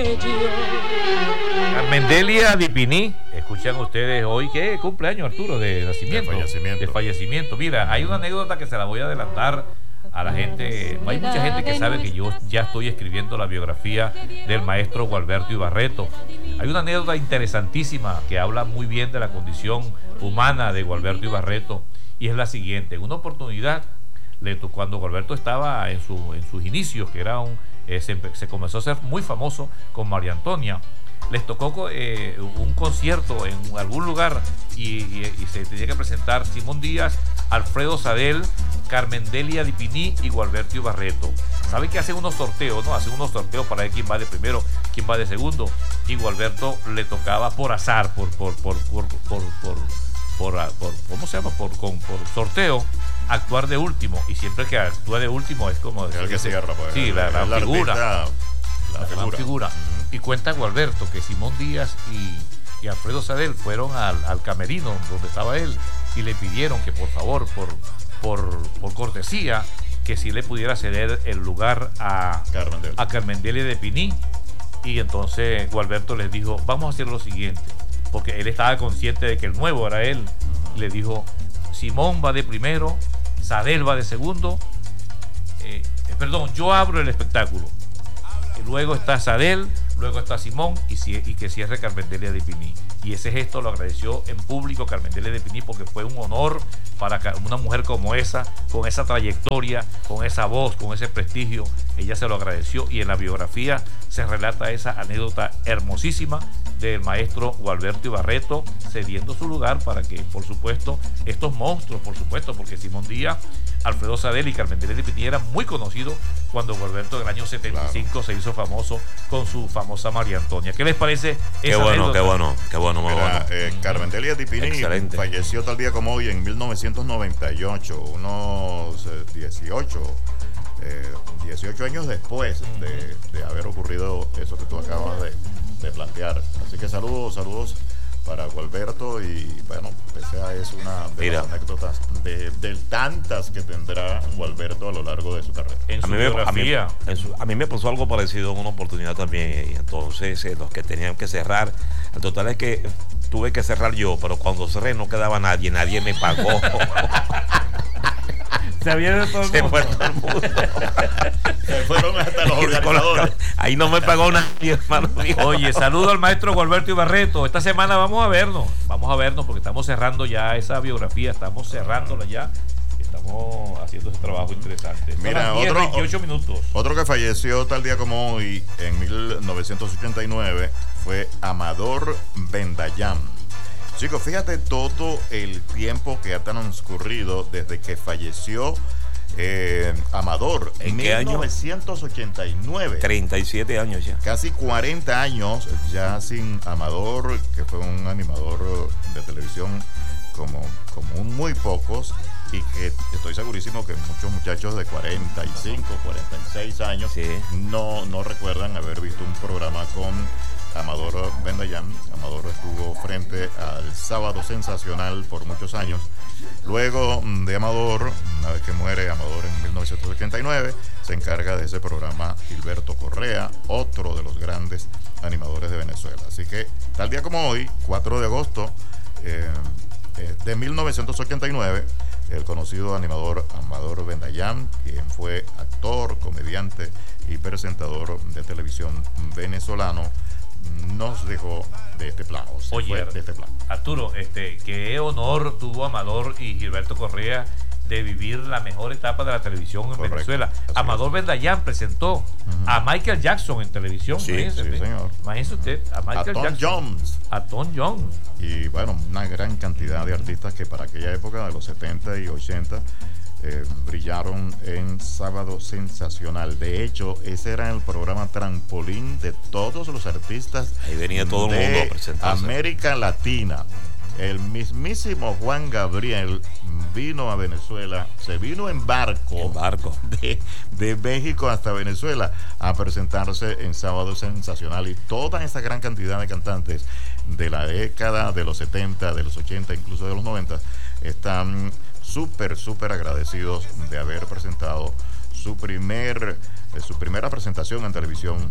Carmendelia Dipini, escuchan ustedes hoy que cumpleaños Arturo de nacimiento, de fallecimiento. Mira, hay una anécdota que se la voy a adelantar a la gente. Hay mucha gente que sabe que yo ya estoy escribiendo la biografía del maestro Gualberto Ibarreto. Hay una anécdota interesantísima que habla muy bien de la condición humana de Gualberto Ibarreto, y es la siguiente. En una oportunidad, cuando Gualberto estaba en sus inicios, que era se comenzó a ser muy famoso con María Antonia, les tocó un concierto en algún lugar y se tenía que presentar Simón Díaz, Alfredo Sadel, Carmendelia Dipini y Gualberto Ibarreto. ¿Saben que hacen unos sorteos, no? Hacen unos sorteos para ver quién va de primero, quién va de segundo. Y Gualberto le tocaba por azar, ¿cómo se llama? Por sorteo, actuar de último. Y siempre que actúa de último es como el que cierra, pues. Sí, la figura. La figura. Y cuenta Gualberto que Simón Díaz y Alfredo Sadel fueron al camerino donde estaba él y le pidieron que por favor, por cortesía, que si le pudiera ceder el lugar a Carmendelia Dipini. Y entonces Gualberto les dijo: vamos a hacer lo siguiente, porque él estaba consciente de que el nuevo era él. Le dijo: Simón va de primero, Sadel va de segundo, yo abro el espectáculo. Luego está Sadel, luego está Simón y que cierre Carmendelia Dipini. Y ese gesto lo agradeció en público Carmendelia Dipini, porque fue un honor para una mujer como esa, con esa trayectoria, con esa voz, con ese prestigio. Ella se lo agradeció, y en la biografía se relata esa anécdota hermosísima del maestro Gualberto Ibarreto cediendo su lugar para que, por supuesto, estos monstruos, por supuesto, porque Simón Díaz, Alfredo Sadel y Carmendelia Dipini eran muy conocidos cuando Gualberto en el año 75 se hizo famoso con su famosa María Antonia. ¿Qué les parece esa anécdota? Qué bueno. Carmendelia Dipini falleció tal día como hoy en 1998, unos 18 años después de haber ocurrido eso que tú acabas de plantear. Así que saludos para Gualberto, y bueno, esa es una de las anécdotas de tantas que tendrá Gualberto a lo largo de su carrera. A mí me pasó algo parecido en una oportunidad también, y entonces los que tenían que cerrar, el total es que tuve que cerrar yo, pero cuando cerré no quedaba nadie me pagó. Se viene todo el mundo. Fue todo el mundo. Se fueron hasta los organizadores. Ahí no me pagó nadie, hermano mío. Oye, saludo al maestro Gualberto Ibarreto. Esta semana vamos a vernos porque estamos cerrando ya esa biografía, estamos cerrándola ya. Estamos haciendo ese trabajo interesante. Mira, 28 minutos. Otro que falleció tal día como hoy, en 1989, fue Amador Vendayán. Chicos, fíjate todo el tiempo que ha transcurrido desde que falleció Amador. ¿En qué año? 1989. 37 años ya. Casi 40 años ya sin Amador, que fue un animador de televisión como muy pocos, y que estoy segurísimo que muchos muchachos de 45, 46 años no recuerdan haber visto un programa con Amador Vendayán. Amador estuvo frente al Sábado Sensacional por muchos años. Luego de Amador, una vez que muere Amador en 1989, se encarga de ese programa Gilberto Correa, otro de los grandes animadores de Venezuela. Así que tal día como hoy, 4 de agosto de 1989, el conocido animador Amador Vendayán, quien fue actor, comediante y presentador de televisión venezolano, nos dejó de este plano. Arturo, qué honor tuvo Amador y Gilberto Correa de vivir la mejor etapa de la televisión en Venezuela. Amador Vendayán presentó a Michael Jackson en televisión. Sí, señor. Imagínese usted, a Michael Jackson. A Tom Jones. Y bueno, una gran cantidad de artistas que para aquella época de los 70 y 80 brillaron en Sábado Sensacional. De hecho, ese era el programa trampolín de todos los artistas. Ahí venía todo el mundo a presentarse. América Latina. El mismísimo Juan Gabriel vino a Venezuela, se vino en barco. De México hasta Venezuela a presentarse en Sábado Sensacional, y toda esa gran cantidad de cantantes de la década de los 70, de los 80, incluso de los 90, están súper agradecidos de haber presentado su primera presentación en televisión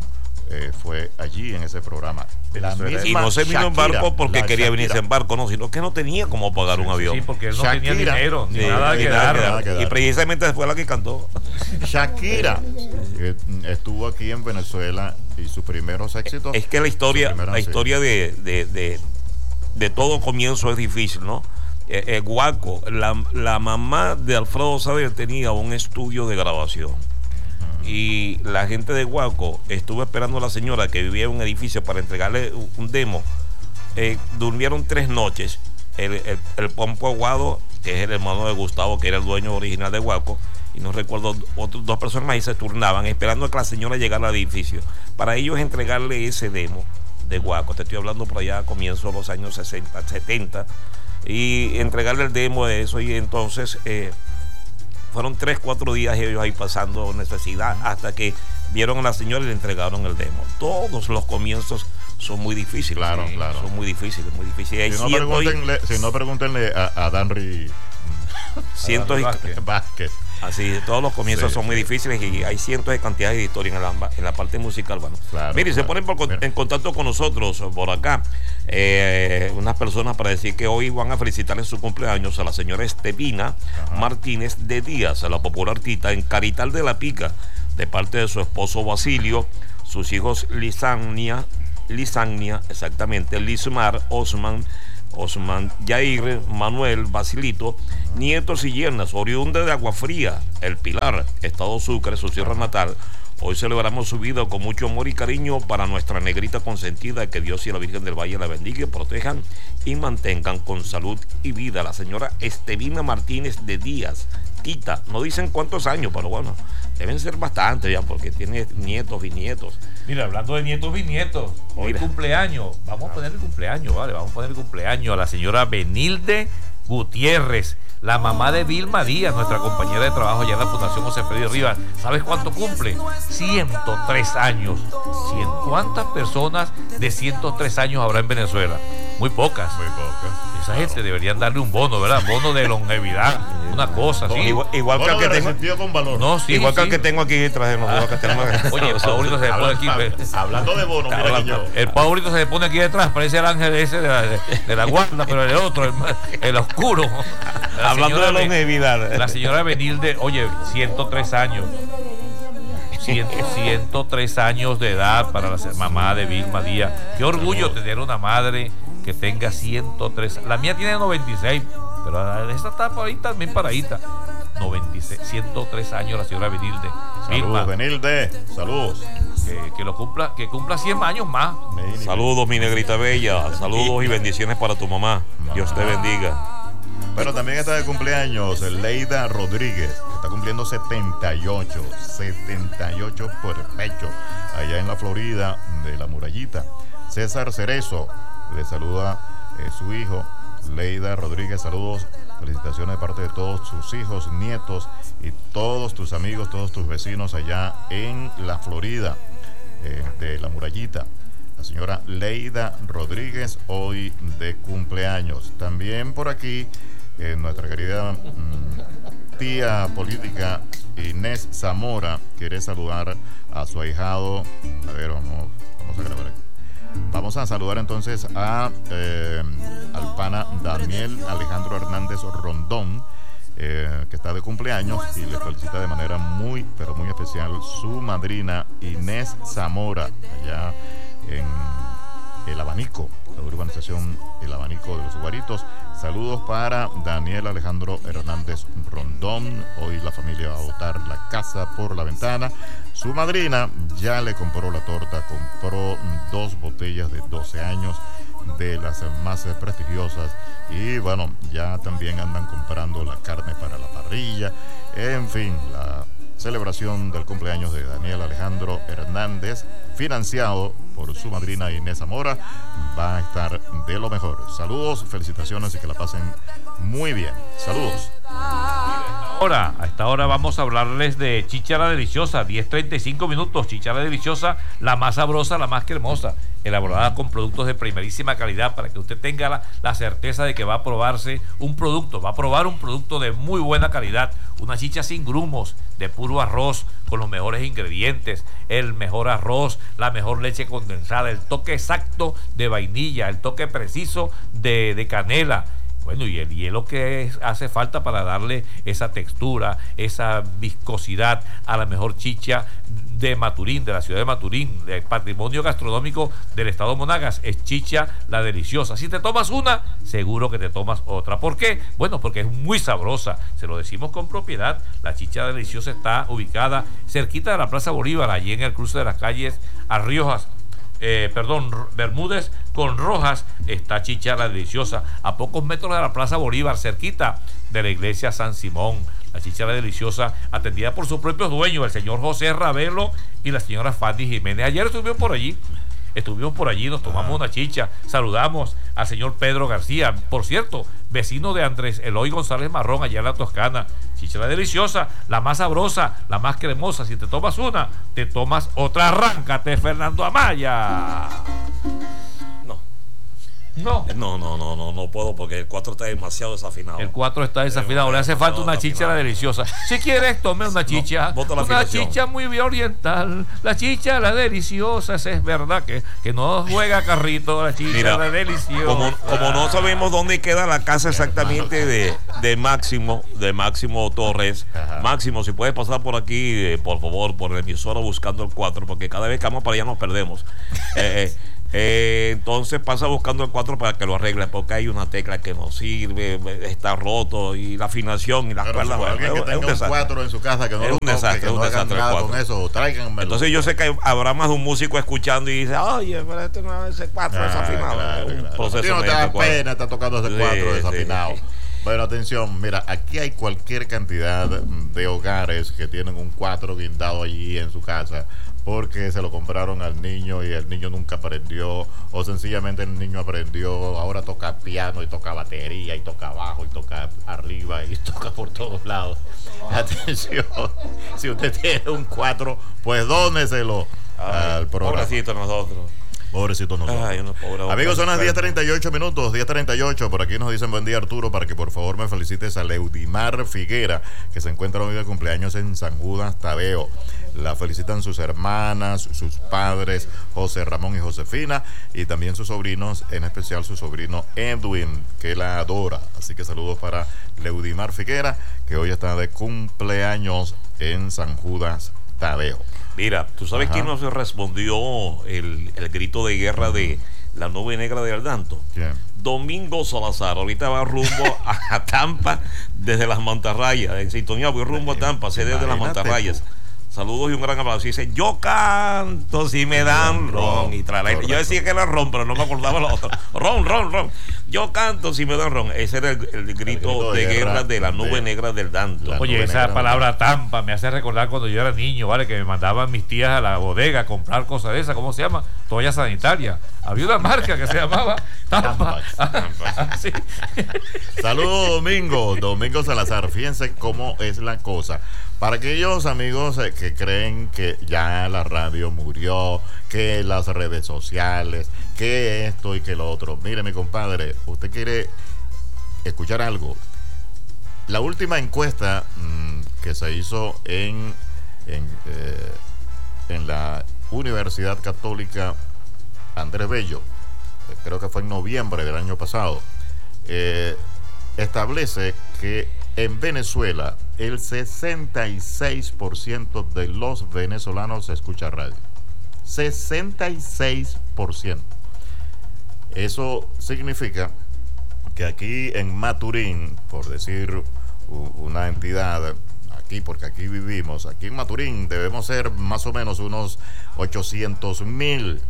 fue allí en ese programa. Y no se vino en barco porque quería venirse en barco, no, sino que no tenía cómo pagar un avión. Sí, porque él no tenía dinero, ni nada que dar. Y precisamente fue la que cantó. Shakira estuvo aquí en Venezuela y sus primeros éxitos. Es que la historia de todo comienzo es difícil, ¿no? Guaco, la mamá de Alfredo Sader tenía un estudio de grabación. Y la gente de Guaco estuvo esperando a la señora que vivía en un edificio para entregarle un demo. Durmieron 3 noches. El Pompo Aguado, que es el hermano de Gustavo, que era el dueño original de Guaco, y no recuerdo, otras 2 personas más, y se turnaban esperando a que la señora llegara al edificio para ellos entregarle ese demo de Guaco. Te estoy hablando por allá a comienzos de los años 60, 70, y entregarle el demo de eso. Y entonces fueron 3-4 días ellos ahí pasando necesidad hasta que vieron a la señora y le entregaron el demo. Todos los comienzos son muy difíciles. Claro. Son muy difíciles, muy difíciles. Si no, pregúntenle a Danry Vázquez. Así, todos los comienzos son muy difíciles y hay cientos de cantidades de historias en la parte musical. Bueno, mire, se ponen en contacto con nosotros por acá unas personas para decir que hoy van a felicitar en su cumpleaños a la señora Estevina Martínez de Díaz, a la popular Tita, en Carital de la Pica, de parte de su esposo Basilio, sus hijos Lisania, exactamente, Lismar, Osman, Jair, Manuel, Basilito, nietos y yernas, oriunda de Agua Fría, El Pilar, Estado Sucre, su tierra natal. Hoy celebramos su vida con mucho amor y cariño para nuestra negrita consentida. Que Dios y la Virgen del Valle la bendiga, protejan y mantengan con salud y vida. La señora Estevina Martínez de Díaz, Tita, no dicen cuántos años, pero bueno, deben ser bastantes ya, porque tiene nietos, bisnietos. Mira, hablando de nietos, bisnietos, hoy cumpleaños, vamos a poner el cumpleaños, ¿vale? Vamos a poner el cumpleaños a la señora Benilde Gutiérrez, la mamá de Vilma Díaz, nuestra compañera de trabajo allá en la Fundación José Freddy Rivas. ¿Sabes cuánto cumple? 103 años. ¿Cuántas personas de 103 años habrá en Venezuela? Muy pocas. Esa gente deberían darle un bono, ¿verdad? Bono de longevidad, una cosa así. Igual que el que tengo con valor. No, sí, igual que el que tengo aquí detrás de nosotros. Oye, el Paulito se le pone aquí. Hablando de bono, el Paulito se le pone aquí detrás, parece el ángel ese de la guarda, pero el otro, el oscuro. Hablando de longevidad. La señora Benilde, oye, 103 años. 103 años de edad para la mamá de Vilma Díaz. Qué orgullo tener una madre que tenga 103. La mía tiene 96, pero esta está por ahí también paradita. 96, 103 años la señora Benilde. Saludos, Benilde. Saludos. Que cumpla 100 años más. Saludos, mi negrita bella. Saludos y bendiciones para tu mamá. Dios te bendiga. Pero también está de cumpleaños Leida Rodríguez, está cumpliendo 78 por el pecho, allá en la Florida de la Murallita. César Cerezo le saluda su hijo, Leida Rodríguez. Saludos, felicitaciones de parte de todos sus hijos, nietos y todos tus amigos, todos tus vecinos allá en la Florida de la Murallita. La señora Leida Rodríguez hoy de cumpleaños. También por aquí nuestra querida tía política Inés Zamora quiere saludar a su ahijado. A ver, vamos a grabar aquí. Vamos a saludar entonces al pana Daniel Alejandro Hernández Rondón, que está de cumpleaños, y le felicita de manera muy, pero muy especial su madrina Inés Zamora, allá en El Abanico, la urbanización El Abanico de los Guaritos. Saludos para Daniel Alejandro Hernández Rondón. Hoy la familia va a botar la casa por la ventana. Su madrina ya le compró la torta, compró 2 botellas de 12 años de las más prestigiosas, y bueno, ya también andan comprando la carne para la parrilla. En fin, la celebración del cumpleaños de Daniel Alejandro Hernández, financiado por su madrina Inés Zamora, va a estar de lo mejor. Saludos, felicitaciones y que la pasen muy bien. Saludos. A esta hora vamos a hablarles de chíchara deliciosa, 10:35 minutos. Chíchara deliciosa, la más sabrosa, la más cremosa. elaborada con productos de primerísima calidad para que usted tenga la certeza de que va a probarse un producto, va a probar un producto de muy buena calidad, una chicha sin grumos, de puro arroz, con los mejores ingredientes, el mejor arroz, la mejor leche condensada, el toque exacto de vainilla, el toque preciso de canela. Bueno, y el hielo que hace falta para darle esa textura, esa viscosidad a la mejor chicha de Maturín, de la ciudad de Maturín, del patrimonio gastronómico del estado Monagas, es chicha la deliciosa. Si te tomas una, seguro que te tomas otra. ¿Por qué? Bueno, porque es muy sabrosa, se lo decimos con propiedad. La chicha deliciosa está ubicada cerquita de la Plaza Bolívar, allí en el cruce de las calles Bermúdez con Rojas, está Chicha la Deliciosa, a pocos metros de la Plaza Bolívar, cerquita de la iglesia San Simón. La Chicha la Deliciosa, atendida por sus propios dueños, el señor José Ravelo y la señora Fanny Jiménez. Ayer estuvimos por allí, nos tomamos una chicha, saludamos al señor Pedro García, por cierto, vecino de Andrés Eloy González Marrón, allá en la Toscana. Chicha la Deliciosa, la más sabrosa, la más cremosa. Si te tomas una, te tomas otra. Arráncate, Fernando Amaya. No puedo porque el 4 está demasiado desafinado. El 4 está desafinado, le hace falta una chicha la deliciosa. Si quieres, tome una chicha. Una chicha muy bien oriental. La chicha la deliciosa, esa es verdad que no juega carrito, la chicha. Mira, la deliciosa. Como no sabemos dónde queda la casa exactamente de Máximo Torres. Ajá. Máximo, si puedes pasar por aquí, por favor, por la emisora buscando el 4, porque cada vez que vamos para allá nos perdemos. Entonces pasa buscando el 4 para que lo arregle, porque hay una tecla que no sirve, está roto, y la afinación y las cuerdas. Alguien que tenga un 4 en su casa que no lo toque, que no hagan nada con eso, tráiganmelo. Entonces yo sé que habrá más de un músico escuchando y dice, oye, pero este no es ese 4 desafinado. Claro. Proceso no te da pena, está tocando ese 4 desafinado. Sí. Bueno, atención, mira, aquí hay cualquier cantidad de hogares que tienen un 4 guindado allí en su casa porque se lo compraron al niño y el niño nunca aprendió, o sencillamente el niño aprendió, ahora toca piano y toca batería y toca bajo y toca arriba y toca por todos lados. Atención, si usted tiene un 4, pues dóneselo al programa. Pobrecito nosotros. Ay, amigos, son las 10:38 minutos, 10:38. Por aquí nos dicen buen día, Arturo, para que por favor me felicites a Leudimar Figuera, que se encuentra hoy de cumpleaños en San Judas Tadeo. La felicitan sus hermanas, sus padres, José Ramón y Josefina, y también sus sobrinos, en especial su sobrino Edwin, que la adora. Así que saludos para Leudimar Figuera, que hoy está de cumpleaños en San Judas Tadeo. Mira, ¿tú sabes quién nos respondió el grito de guerra de la nube negra de Aldanto? ¿Quién? Domingo Salazar. Ahorita va rumbo a Tampa desde las Mantarrayas. En sintonía voy rumbo a Tampa, sede de las Mantarrayas. Saludos y un gran abrazo. Dice, yo canto si me dan ron. Y yo decía que era ron, pero no me acordaba la otra. Ron. Yo canto si me dan ron. Ese era el grito de guerra de la nube negra del Danto. Oye, esa palabra Tampa me hace recordar cuando yo era niño, ¿vale? Que me mandaban mis tías a la bodega a comprar cosas de esas. ¿Cómo se llama? Toalla sanitaria. Había una marca que se llamaba Tampa. Sí. Saludos, Domingo Salazar. Fíjense cómo es la cosa. Para aquellos amigos que creen que ya la radio murió, que las redes sociales, que esto y que lo otro. Mire, mi compadre, usted quiere escuchar algo. La última encuesta que se hizo en la Universidad Católica Andrés Bello, creo que fue en noviembre del año pasado, establece que en Venezuela el 66% de los venezolanos escucha radio. 66%. Eso significa que aquí en Maturín, por decir una entidad, aquí porque aquí vivimos, aquí en Maturín debemos ser más o menos unos 800,000.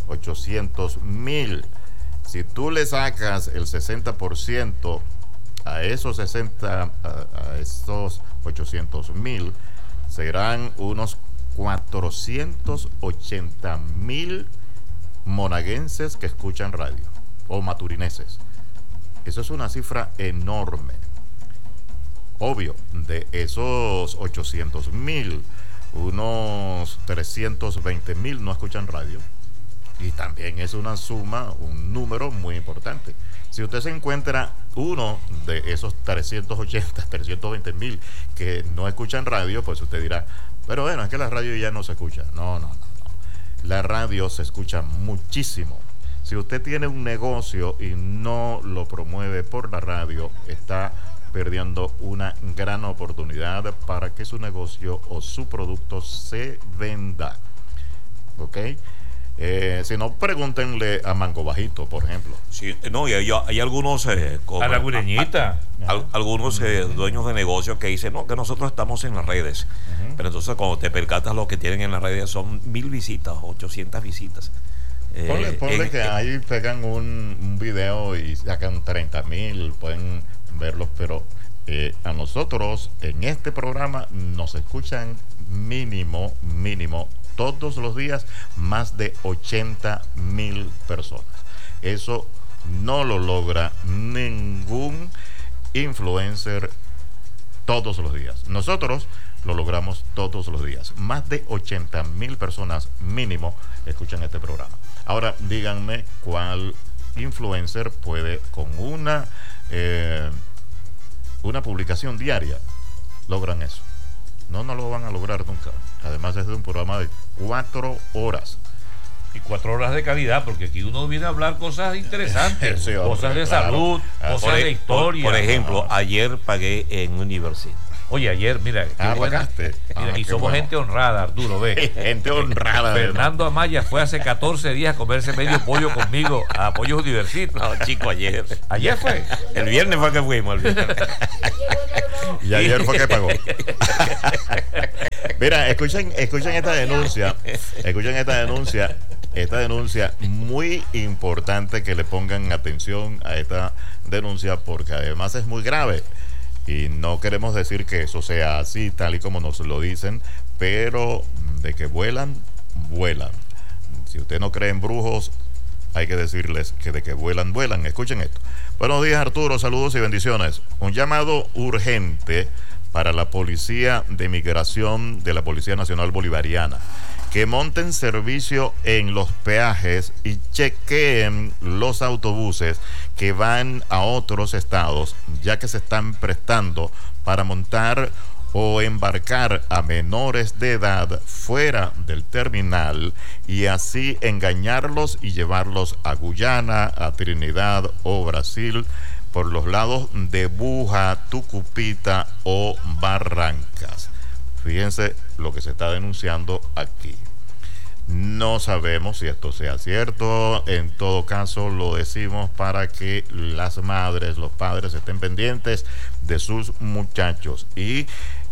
Si tú le sacas el 60% a esos 800,000, serán unos 480,000 monaguenses que escuchan radio, o maturineses. Eso es una cifra enorme. Obvio, de esos 800,000, unos 320,000 no escuchan radio. Y también es una suma, un número muy importante. Si usted se encuentra uno de esos 380, 320 mil que no escuchan radio, pues usted dirá, pero bueno, es que la radio ya no se escucha. No. La radio se escucha muchísimo. Si usted tiene un negocio y no lo promueve por la radio, está perdiendo una gran oportunidad para que su negocio o su producto se venda. ¿Ok? Si no, pregúntenle a Mango Bajito, por ejemplo. Sí, no, y hay algunos a la gureñita. Algunos dueños de negocios que dicen, no, que nosotros estamos en las redes. Pero entonces cuando te percatas, lo que tienen en las redes son 1000 visitas, 800 visitas. Ponle que ahí pegan un video y sacan 30,000, pueden verlos, pero a nosotros en este programa nos escuchan mínimo todos los días más de 80,000 personas. Eso no lo logra ningún influencer todos los días. Nosotros lo logramos todos los días. Más de 80,000 personas mínimo escuchan este programa. Ahora díganme cuál influencer puede con una publicación diaria logran eso. No lo van a lograr nunca. Además es de un programa de 4 horas. Y 4 horas de calidad, porque aquí uno viene a hablar cosas interesantes, sí, cosas de salud, cosas de historia. Por ejemplo, ayer pagué en University. Oye, ayer, mira, pagaste. Mira, y somos gente honrada, Arturo, ve. Gente honrada. Fernando Amaya fue hace 14 días a comerse medio pollo conmigo a Pollos University. No, chico, ayer. ¿Ayer fue? El viernes fue que fuimos. Y ayer fue que pagó. Mira, escuchen esta denuncia. Escuchen esta denuncia. Esta denuncia muy importante, que le pongan atención a esta denuncia, porque además es muy grave. Y no queremos decir que eso sea así, tal y como nos lo dicen, pero de que vuelan, vuelan. Si usted no cree en brujos, hay que decirles que de que vuelan, vuelan. Escuchen esto. Buenos días, Arturo, saludos y bendiciones. Un llamado urgente para la Policía de Migración de la Policía Nacional Bolivariana, que monten servicio en los peajes y chequeen los autobuses que van a otros estados, ya que se están prestando para montar o embarcar a menores de edad fuera del terminal y así engañarlos y llevarlos a Guyana, a Trinidad o Brasil, por los lados de Buja, Tucupita o Barrancas. Fíjense lo que se está denunciando aquí. No sabemos si esto sea cierto. En todo caso, lo decimos para que las madres, los padres estén pendientes de sus muchachos. Y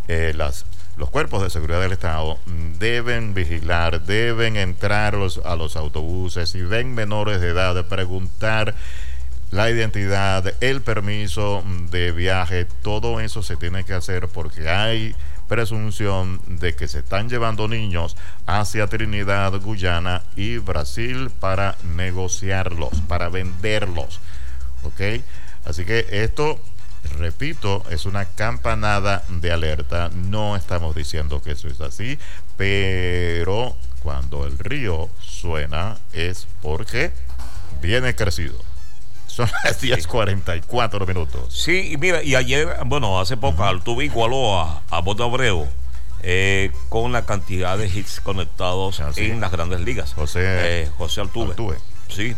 los cuerpos de seguridad del Estado deben vigilar, deben entrar a los autobuses. Si ven menores de edad, preguntar la identidad, el permiso de viaje. Todo eso se tiene que hacer porque hay presunción de que se están llevando niños hacia Trinidad, Guyana y Brasil para negociarlos, para venderlos. ¿Ok? Así que esto, repito, es una campanada de alerta. No estamos diciendo que eso es así, pero cuando el río suena es porque viene crecido. Son las 10:44 minutos. Sí, y mira, y ayer, bueno, hace poco, Altuve igualó a Bot Abreu con la cantidad de hits conectados en las grandes ligas. José Altuve. Sí,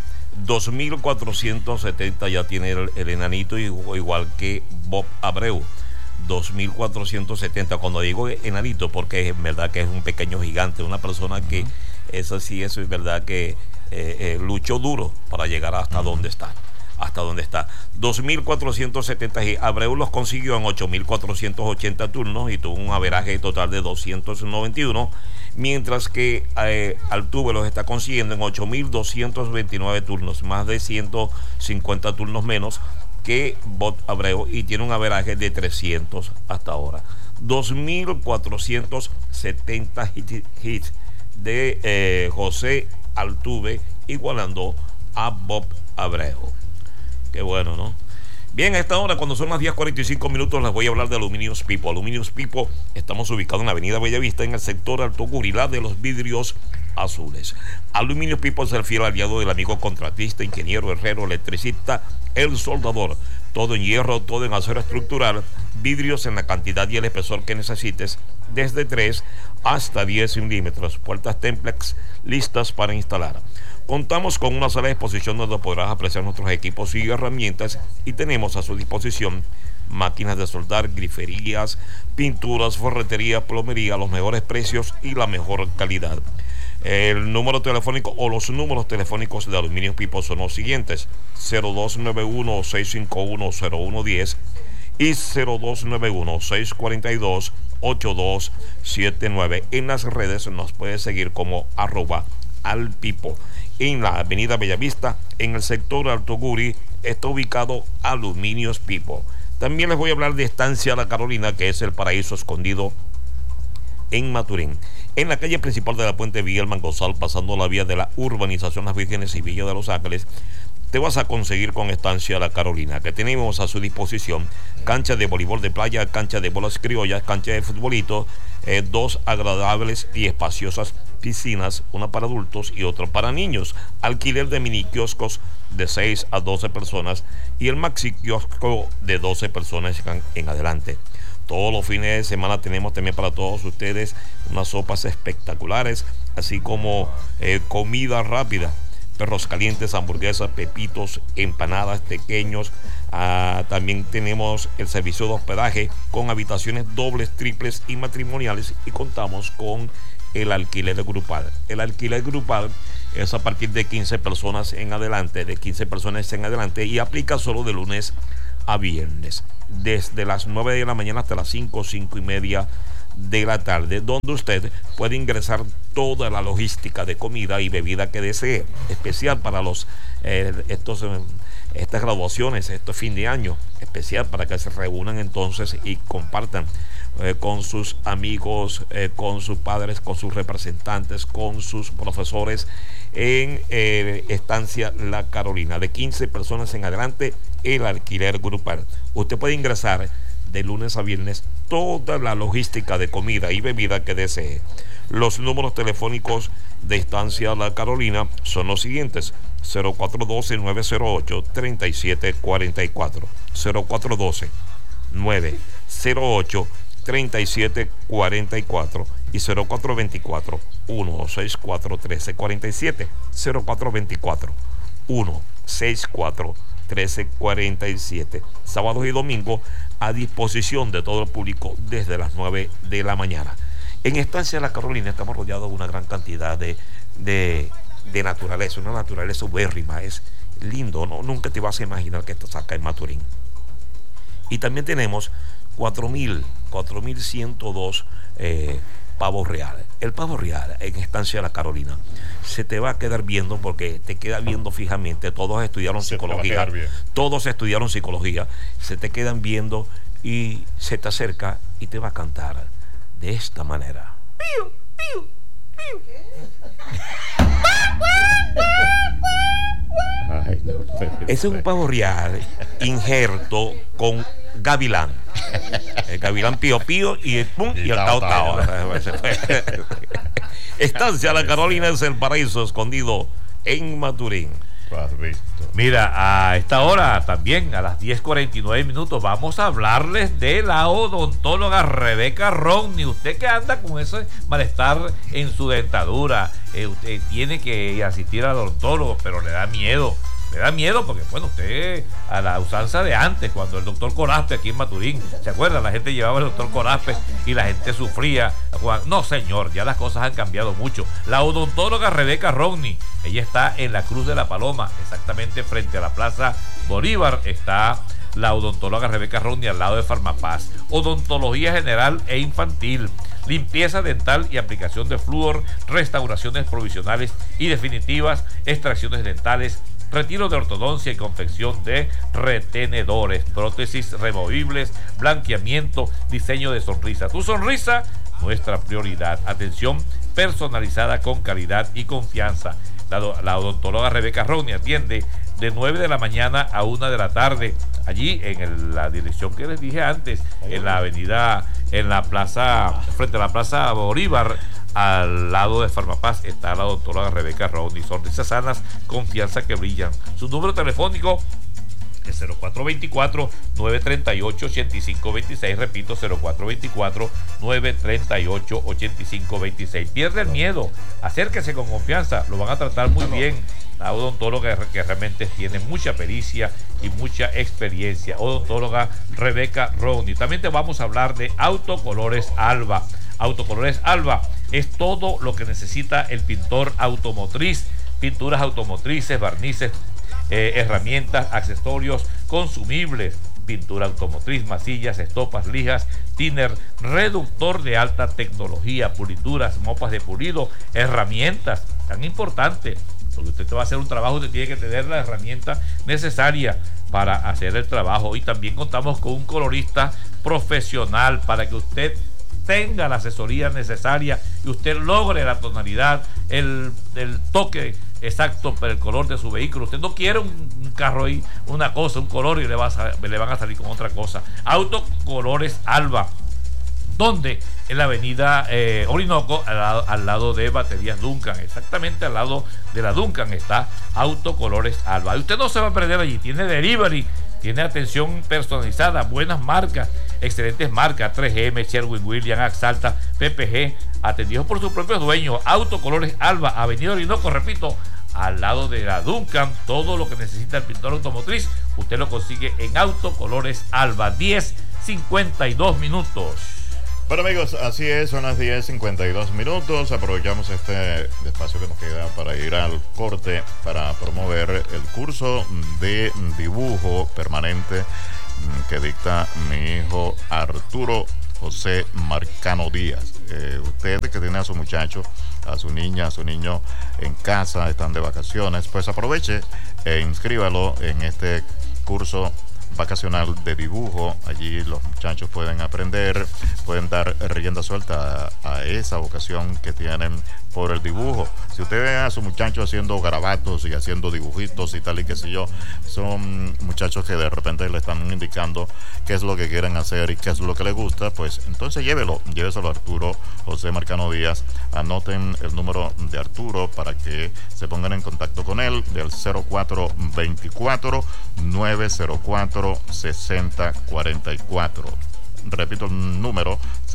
2,470 ya tiene el enanito, igual que Bob Abreu. 2,470. Cuando digo enanito, porque es verdad que es un pequeño gigante, una persona que, eso es verdad que luchó duro para llegar hasta donde está. 2,470. Abreu los consiguió en 8,480 turnos y tuvo un averaje total de 291, mientras que Altuve los está consiguiendo en 8,229 turnos, más de 150 turnos menos que Bot Abreu, y tiene un averaje de 300 hasta ahora. 2,470 hits de José Altuve, igualando a Bob Abreu. Qué bueno, ¿no? Bien, a esta hora, cuando son las 10:45 minutos, les voy a hablar de Aluminios Pipo. Aluminios Pipo, estamos ubicados en la avenida Bellavista, en el sector Alto Gurilá de los vidrios azules. Aluminios Pipo es el fiel aliado del amigo contratista, ingeniero, herrero, electricista, el soldador. Todo en hierro, todo en acero estructural, vidrios en la cantidad y el espesor que necesites, desde 3 hasta 10 milímetros. Puertas Templex listas para instalar. Contamos con una sala de exposición donde podrás apreciar nuestros equipos y herramientas, y tenemos a su disposición máquinas de soldar, griferías, pinturas, ferretería, plomería, los mejores precios y la mejor calidad. El número telefónico o los números telefónicos de Aluminios Pipo son los siguientes: 0291-651-0110 y 0291-642-8279. En las redes nos puedes seguir como @alpipo. En la avenida Bellavista, en el sector Alto Guri, está ubicado Aluminios Pipo. También les voy a hablar de Estancia La Carolina, que es el paraíso escondido en Maturín. En la calle principal de la Puente Villa El Mangosal, pasando la vía de la urbanización Las Vírgenes y Villa de Los Ángeles, te vas a conseguir con Estancia La Carolina, que tenemos a su disposición cancha de voleibol de playa, cancha de bolas criollas, cancha de futbolito, 2 agradables y espaciosas piscinas, una para adultos y otra para niños, alquiler de mini kioscos de 6 a 12 personas y el maxi kiosco de 12 personas en adelante. Todos los fines de semana tenemos también para todos ustedes unas sopas espectaculares, así como comida rápida, perros calientes, hamburguesas, pepitos, empanadas, pequeños. También tenemos el servicio de hospedaje con habitaciones dobles, triples y matrimoniales, y contamos con el alquiler grupal. El alquiler grupal es a partir de 15 personas en adelante, y aplica solo de lunes a viernes, desde las 9 de la mañana hasta las 5:30 de la tarde, donde usted puede ingresar toda la logística de comida y bebida que desee, especial para estas graduaciones, este fin de año, especial para que se reúnan entonces y compartan con sus amigos, con sus padres, con sus representantes, con sus profesores en Estancia La Carolina. De 15 personas en adelante, el alquiler grupal. Usted puede ingresar de lunes a viernes toda la logística de comida y bebida que desee. Los números telefónicos de Estancia La Carolina son los siguientes: 0412-908-3744, 0412-908-3744 y 0424-164-1347, 0424-164-1347. Sábados y domingos a disposición de todo el público desde las 9 de la mañana. En Estancia La Carolina estamos rodeados de una gran cantidad de naturaleza, una naturaleza ubérrima, es lindo, ¿no? Nunca te vas a imaginar que estás acá en Maturín. Y también tenemos 4.102 pavos reales. El pavo real en Estancia La Carolina se te va a quedar viendo, porque te queda viendo fijamente. Todos estudiaron psicología, se te quedan viendo y se te acerca y te va a cantar de esta manera. ¡Pío, pío, pío! Ay, no, ese es un pavo real injerto con gavilán. El gavilán pío pío y el pum y el tao tao. Estancia La Carolina es el paraíso escondido en Maturín. Mira, a esta hora también, a las 10:49, vamos a hablarles de la odontóloga Rebeca Rodney. Usted que anda con ese malestar en su dentadura, usted tiene que asistir al odontólogo, pero le da miedo. Porque, bueno, usted a la usanza de antes, cuando el doctor Corazpe aquí en Maturín, ¿se acuerdan? La gente llevaba al doctor Corazpe y la gente sufría. No, señor, ya las cosas han cambiado mucho. La odontóloga Rebeca Rodney, ella está en la Cruz de la Paloma, exactamente frente a la Plaza Bolívar. Está la odontóloga Rebeca Rodney al lado de Farmapaz. Odontología general e infantil, limpieza dental y aplicación de flúor, restauraciones provisionales y definitivas, extracciones dentales, retiro de ortodoncia y confección de retenedores, prótesis removibles, blanqueamiento, diseño de sonrisa. Tu sonrisa, nuestra prioridad. Atención personalizada con calidad y confianza. La odontóloga Rebeca Rodney atiende de 9 de la mañana a 1 de la tarde, allí en la dirección que les dije antes, en la avenida, en la plaza, frente a la Plaza Bolívar, al lado de Farmapaz está la doctora Rebeca Rodney. Sonrisas sanas, confianza que brillan. Su número telefónico es 0424-938-8526. Repito, 0424-938-8526. Pierde el miedo, acérquese con confianza, lo van a tratar muy bien. La odontóloga que realmente tiene mucha pericia y mucha experiencia. Odontóloga Rebeca Rodney. También te vamos a hablar de Autocolores Alba. Autocolores Alba es todo lo que necesita el pintor automotriz. Pinturas automotrices, barnices, herramientas, accesorios, consumibles, pintura automotriz, masillas, estopas, lijas, thinner, reductor de alta tecnología, pulituras, mopas de pulido, herramientas, tan importante, porque usted te va a hacer un trabajo, usted tiene que tener la herramienta necesaria para hacer el trabajo. Y también contamos con un colorista profesional para que usted tenga la asesoría necesaria y usted logre la tonalidad, el toque exacto para el color de su vehículo. Usted no quiere un carro ahí, una cosa, un color y le van a salir con otra cosa. Autocolores Alba, donde en la avenida Orinoco, al lado de Baterías Duncan, exactamente al lado de la Duncan está Autocolores Alba. Y usted no se va a perder allí, tiene delivery, tiene atención personalizada, buenas marcas, excelentes marcas, 3M, Sherwin-Williams, Axalta, PPG, atendidos por sus propios dueños. Autocolores Alba, avenida Orinoco, repito, al lado de la Duncan. Todo lo que necesita el pintor automotriz, usted lo consigue en Autocolores Alba. 10:52 minutos. Bueno, amigos, así es, son las 10:52 minutos. Aprovechamos este espacio que nos queda para ir al corte para promover el curso de dibujo permanente que dicta mi hijo Arturo José Marcano Díaz. Usted que tiene a su muchacho, a su niña, a su niño en casa, están de vacaciones, pues aproveche e inscríbalo en este curso vacacional de dibujo. Allí los muchachos pueden aprender, pueden dar rienda suelta a esa vocación que tienen por el dibujo. Si usted ve a su muchacho haciendo garabatos y haciendo dibujitos y tal y qué sé yo, son muchachos que de repente le están indicando qué es lo que quieren hacer y qué es lo que les gusta, pues entonces lléveselo a Arturo José Marcano Díaz. Anoten el número de Arturo para que se pongan en contacto con él, del 0424-904-6044. Repito el número,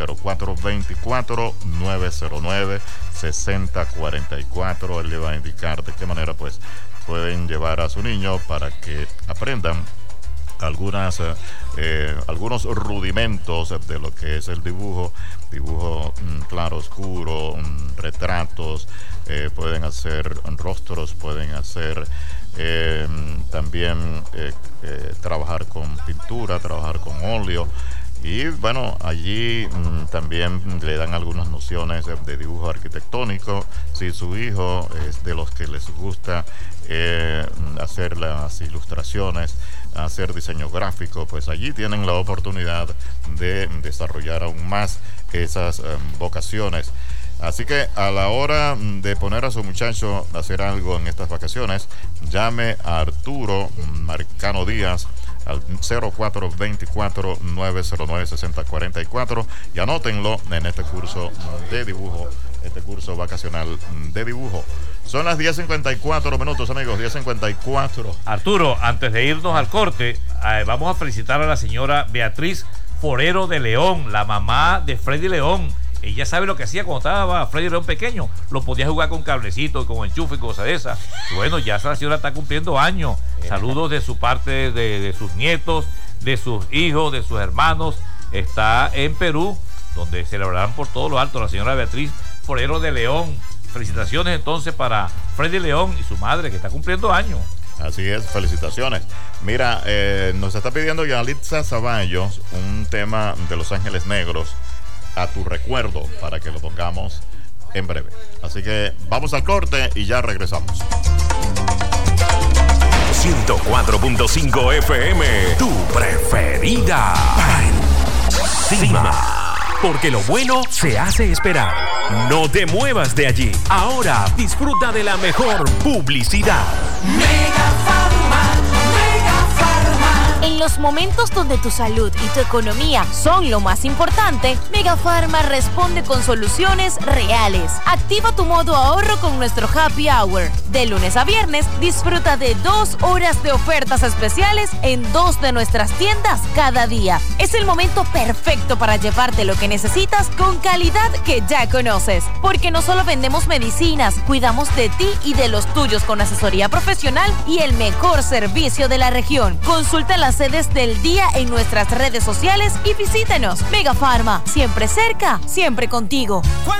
0424-909-6044. Él le va a indicar de qué manera pues pueden llevar a su niño para que aprendan algunos rudimentos de lo que es el dibujo claro, oscuro, retratos, pueden hacer rostros, pueden hacer también trabajar con pintura, trabajar con óleo. Y bueno, allí también le dan algunas nociones de dibujo arquitectónico. Si su hijo es de los que les gusta hacer las ilustraciones, hacer diseño gráfico, pues allí tienen la oportunidad de desarrollar aún más esas vocaciones. Así que a la hora de poner a su muchacho a hacer algo en estas vacaciones, llame a Arturo Marcano Díaz al 0424-909-6044 y anótenlo en este curso de dibujo, este curso vacacional de dibujo. Son las 10:54 minutos, amigos, 10:54. Arturo, antes de irnos al corte, vamos a felicitar a la señora Beatriz Forero de León, la mamá de Freddy León. Ella sabe lo que hacía cuando estaba Freddy León pequeño. Lo podía jugar con cablecito, con enchufe y cosas de esas. Y bueno, ya esa señora está cumpliendo años. Saludos de su parte, de sus nietos, de sus hijos, de sus hermanos. Está en Perú, donde celebrarán por todo lo alto la señora Beatriz Forero de León. Felicitaciones entonces para Freddy León y su madre, que está cumpliendo años. Así es, felicitaciones. Mira, nos está pidiendo Yalitza Zavallos un tema de Los Ángeles Negros, A tu recuerdo, para que lo pongamos en breve. Así que vamos al corte y ya regresamos. 104.5 FM, tu preferida. Encima. Porque lo bueno se hace esperar. No te muevas de allí. Ahora disfruta de la mejor publicidad. Mega Pharma. En los momentos donde tu salud y tu economía son lo más importante, Megafarma responde con soluciones reales. Activa tu modo ahorro con nuestro Happy Hour. De lunes a viernes, disfruta de 2 horas de ofertas especiales en 2 de nuestras tiendas cada día. Es el momento perfecto para llevarte lo que necesitas con calidad que ya conoces. Porque no solo vendemos medicinas, cuidamos de ti y de los tuyos con asesoría profesional y el mejor servicio de la región. Consulta las sedes del día en nuestras redes sociales y visítenos. Megafarma, siempre cerca, siempre contigo.